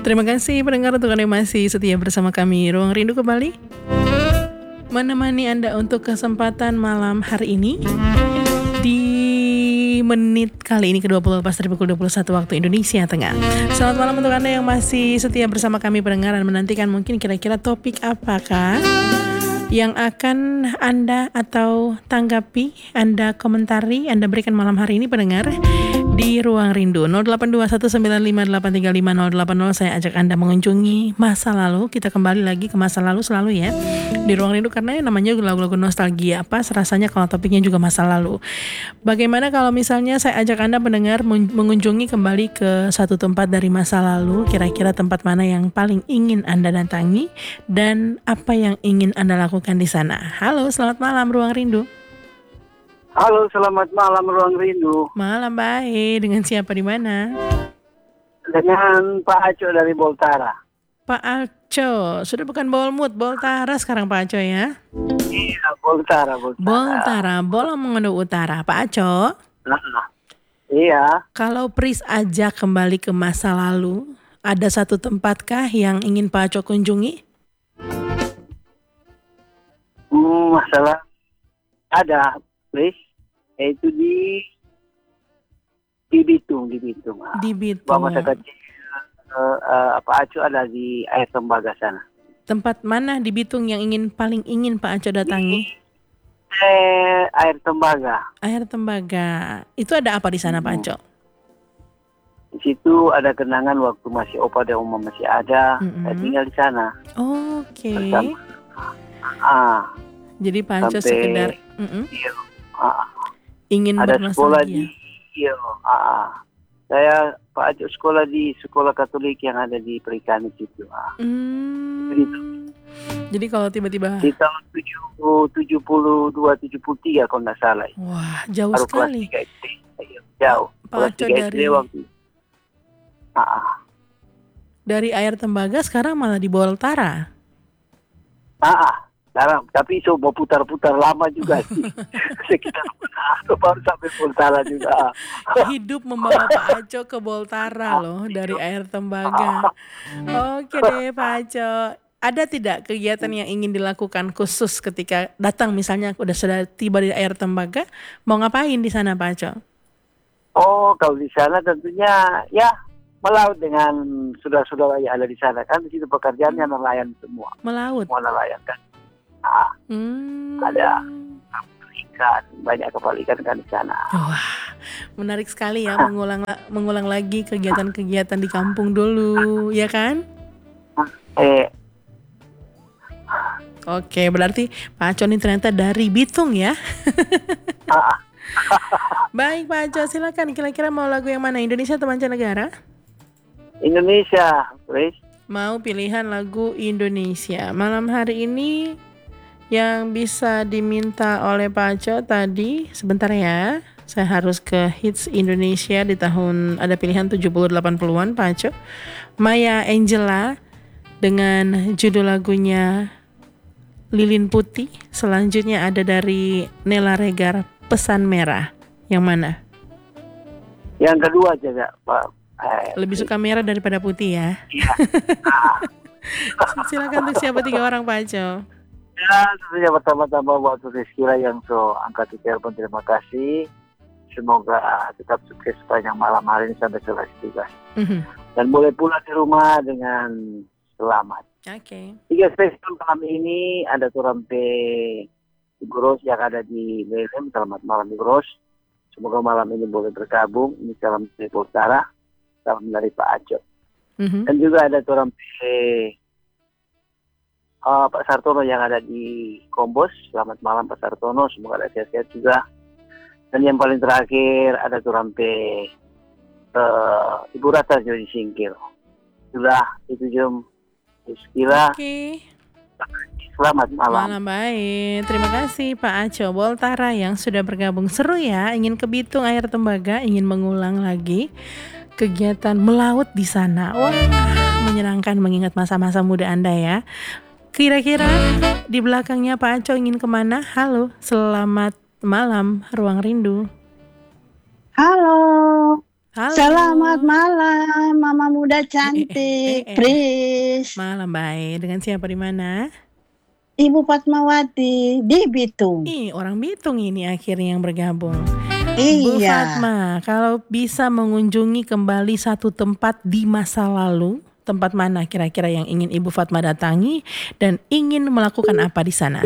Terima kasih pendengar untuk Anda yang masih setia bersama kami. Ruang Rindu kembali menemani Anda untuk kesempatan malam hari ini di menit kali ini ke-20 lepas dari pukul 21 waktu Indonesia Tengah. Selamat malam untuk Anda yang masih setia bersama kami pendengar dan menantikan mungkin kira-kira topik apakah yang akan Anda atau tanggapi, Anda komentari, Anda berikan malam hari ini pendengar di Ruang Rindu 082195835080. Saya ajak Anda mengunjungi masa lalu. Kita kembali lagi ke masa lalu selalu ya di Ruang Rindu karena yang namanya lagu-lagu nostalgia. Pas rasanya kalau topiknya juga masa lalu. Bagaimana kalau misalnya saya ajak Anda mendengar mengunjungi kembali ke satu tempat dari masa lalu, kira-kira tempat mana yang paling ingin Anda datangi dan apa yang ingin Anda lakukan di sana. Halo, selamat malam Ruang Rindu. Halo, selamat malam Ruang Rindu. Malam baik. Dengan siapa di mana? Dengan Pak Aco dari Boltara. Pak Aco, sudah bukan Bolmut, Boltara sekarang Pak Aco ya? Iya, Boltara. Boltara, Bolamongondo Utara. Pak Aco? Iya. Kalau Pris ajak kembali ke masa lalu, ada satu tempatkah yang ingin Pak Aco kunjungi? Masalah ada, Pris. Itu di Bitung. Di Bapak Bitung. kecil Pak Aco ada di Air Tembaga sana. Tempat mana di Bitung yang paling ingin Pak Aco datangi? Air Tembaga. Air Tembaga. Itu ada apa di sana Pak Aco? Di situ ada kenangan waktu masih opa dan oma masih ada. Saya tinggal di sana. Oke. Bersama. Jadi Pak Aco sekedar Iya. ingin Ada sekolah di bernostalgia. Saya Pak Aco sekolah di sekolah Katolik yang ada di Perikani situ. Jadi kalau tiba-tiba Di tahun 72-73 kalau nggak salah. wah, jauh Baru kelas sekali. 3 SD. Jauh. Pak Kelas Aco 3 SD waktu. dari Air Tembaga sekarang malah di Boltara. Sekarang, tapi coba putar-putar lama juga sih. Sekitar baru sampai Boltara juga. Hidup membawa Pak Aco ke Boltara loh dari Air Tembaga. Oke deh Pak Aco. Ada tidak kegiatan yang ingin dilakukan khusus ketika datang misalnya sudah tiba di Air Tembaga, mau ngapain di sana Pak Aco? Oh, kalau di sana tentunya ya melaut dengan saudara-saudara yang ada di sana kan. Di situ pekerjaannya nelayan semua. Melaut. Semua nelayan kan. Ada ikan, banyak kapal ikan kan di sana. Wah, menarik sekali ya mengulang lagi kegiatan-kegiatan di kampung dulu, ya kan? Oke, berarti Pak Aco ini ternyata dari Bitung ya? Baik Pak Aco, silakan. Kira-kira mau lagu yang mana? Indonesia atau mancanegara? Indonesia, please. Mau pilihan lagu Indonesia. Malam hari ini yang bisa diminta oleh Pak Aco tadi, sebentar ya. Saya harus ke hits Indonesia di tahun, ada pilihan 70-80-an Pak Aco. Maya Angelou dengan judul lagunya Lilin Putih. Selanjutnya ada dari Nela Regar, Pesan Merah. Yang mana? Yang kedua aja Pak. Lebih suka merah daripada putih ya? Iya. Silakan untuk siapa 3 orang Pak Aco. Ya, tentunya pertama-tama buat Rizkila yang angkat di telepon, terima kasih. Semoga tetap sukses sepanjang malam hari ini sampai selesai tugas. Dan boleh pulang di rumah dengan selamat. Oke. 3 spesial malam ini ada Turampe Igros yang ada di Belem. Selamat malam Igros. Semoga malam ini boleh bergabung. Ini salam dari Boltara, salam dari Pak Aco. Dan juga ada Turampe Pak Sartono yang ada di Kombos. Selamat malam Pak Sartono, semoga ada sehat-sehat juga. Dan yang paling terakhir ada Turampe Ibu Rata di Singkil. Sudah itu jam Rizkila. Oke. Selamat malam. Malam baik. Terima kasih Pak Aco Boltara yang sudah bergabung. Seru ya, ingin ke Bitung Air Tembaga, ingin mengulang lagi kegiatan melaut di sana. Wah, menyenangkan mengingat masa-masa muda Anda ya. Kira-kira di belakangnya Pak Aco ingin kemana? Halo, selamat malam Ruang Rindu. Halo. Halo. Selamat malam Mama Muda. muda cantik, Pris. Malam baik. Dengan siapa di mana? Ibu Fatmawati di Bitung. Orang Bitung ini akhirnya yang bergabung. Bu Iya. Fatma, kalau bisa mengunjungi kembali satu tempat di masa lalu, tempat mana kira-kira yang ingin Ibu Fatma datangi dan ingin melakukan apa di sana?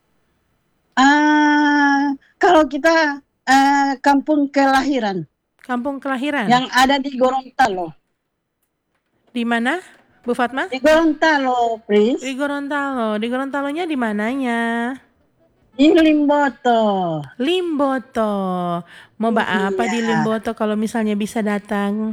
Kalau kita kampung kelahiran. Kampung kelahiran? Yang ada di Gorontalo. Di mana, Bu Fatma? Di Gorontalo, Pris. Di Gorontalo. Di Gorontalonya di mananya? Di Limboto. Limboto. Mau apa di Limboto kalau misalnya bisa datang?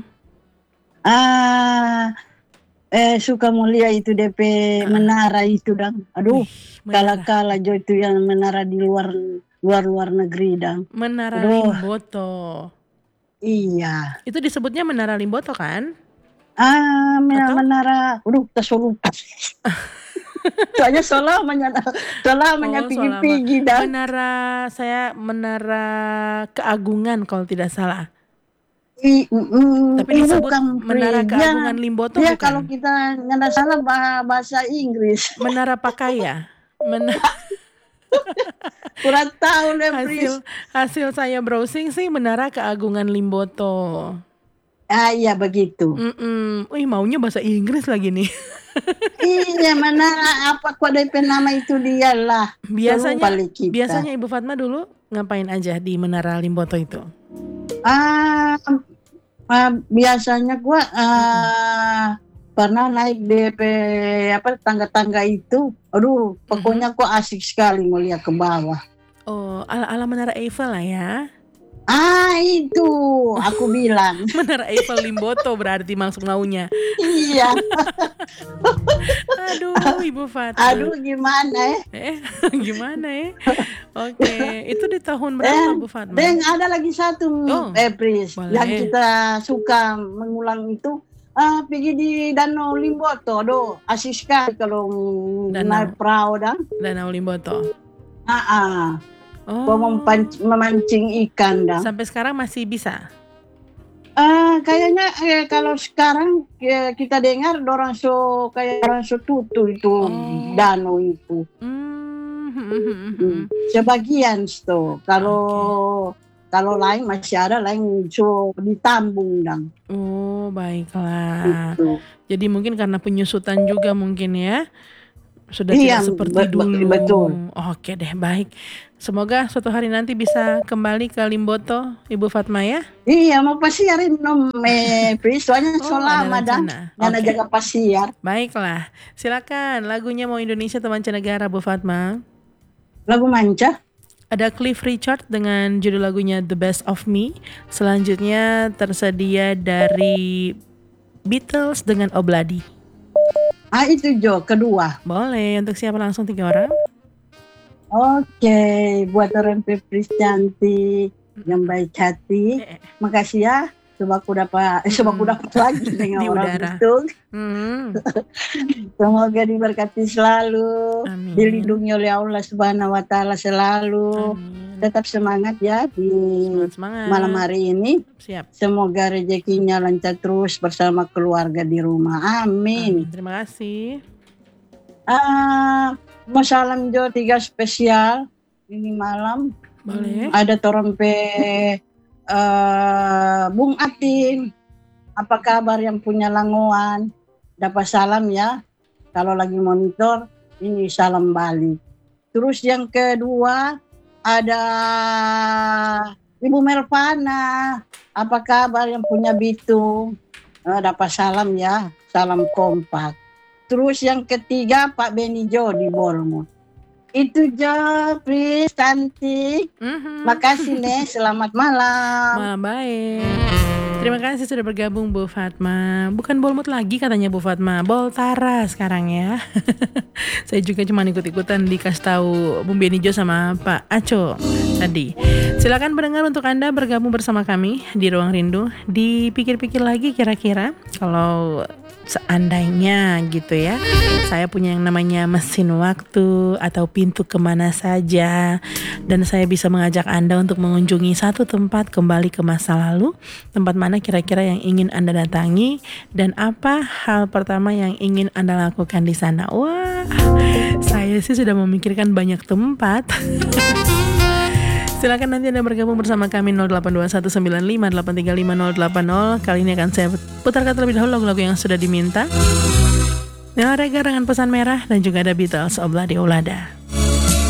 Suka mulia itu DP menara itu dang. Aduh, kala-kala jo itu yang menara di luar negeri dang. Menara Limboto. Iya. Itu disebutnya Menara Limboto kan? Menara. Tak lupa. Soalnya selamanya pigi-pigi dah. Menara Keagungan kalau tidak salah. Tapi disebut Menara Keagungan Limboto bukan? Kalau kita nggak salah bahasa Inggris. Menara Pakaya. Kurang tahu hasil saya browsing sih Menara Keagungan Limboto. Iya begitu. Maunya bahasa Inggris lagi nih. Iya, menara apa kok DP nama itu dia lah. Biasanya Ibu Fatma dulu ngapain aja di Menara Limboto itu? Biasanya gua pernah naik DP tangga-tangga itu. Aduh, pokoknya kok asik sekali melihat ke bawah. Oh, ala Menara Eiffel lah ya. Itu aku bilang. Menara Eiffel Limboto berarti maksud ngaunya. Iya. Aduh, Ibu Fatma. Aduh, gimana Gimana ya? Oke, itu di tahun berapa Bu Fatma? Dan ada lagi satu Pris yang kita suka mengulang itu. Pergi di Danau Limboto, asik sekali kalau naik perahu dan. Danau Limboto. Memancing ikan dah. Sampai sekarang masih bisa? Kayaknya kalau sekarang kita dengar orang so tutup itu danau itu. Sebagian tuh. Kalau lain masih ada lain so ditambung dang. Oh baiklah. Gitu. Jadi mungkin karena penyusutan juga mungkin ya. Sudah tidak seperti dulu. Betul. Oke deh, baik. Semoga suatu hari nanti bisa kembali ke Limboto, Ibu Fatma ya. Iya, mau pasiarin soalnya lama dan jaga pasiar. Baiklah, silakan lagunya mau Indonesia atau mancanegara Bu Fatma? Lagu manca. Ada Cliff Richard dengan judul lagunya The Best of Me. Selanjutnya tersedia dari Beatles dengan Obladi. Itu Jo, kedua. Boleh, untuk siapa langsung 3 orang? Oke, buat orang Pepris cantik, yang baik hati. Makasih ya, coba aku dapat lagi dengan orang Bitung. Semoga diberkati selalu, dilindungi oleh Allah Subhanahu wa Ta'ala selalu. Tetap semangat ya di malam hari ini. Siap. Semoga rezekinya lancar terus bersama keluarga di rumah. Amin. Terima kasih. Mau salam Jo 3 spesial ini malam. Boleh. Ada torompe Bung Atin. Apa kabar yang punya Langoan? Dapat salam ya. Kalau lagi monitor ini salam balik. Terus yang kedua ada Ibu Melvana. Apa kabar yang punya Bitung? Dapat salam ya. Salam kompak. Terus yang ketiga Pak Benijo di Bormo. Itu Jo, Pris, cantik. Makasih nih, selamat malam. Malam baik. Terima kasih sudah bergabung Bu Fatma. Bukan Bolmut lagi katanya Bu Fatma, Boltara sekarang ya. Saya juga cuma ikut-ikutan dikasih tahu Bung Benijo sama Pak Aco tadi. Silakan pendengar untuk Anda bergabung bersama kami di Ruang Rindu. Dipikir-pikir lagi kira-kira kalau seandainya gitu ya, saya punya yang namanya mesin waktu atau pintu kemana saja, dan saya bisa mengajak Anda untuk mengunjungi satu tempat kembali ke masa lalu, tempat mana kira-kira yang ingin Anda datangi dan apa hal pertama yang ingin Anda lakukan di sana. Wah, saya sih sudah memikirkan banyak tempat. Silakan nanti Anda bergabung bersama kami 082195835080. Kali ini akan saya putarkan terlebih dahulu lagu-lagu yang sudah diminta. Nela Rega dengan Pesan Merah dan juga ada Beatles Obladi Olada.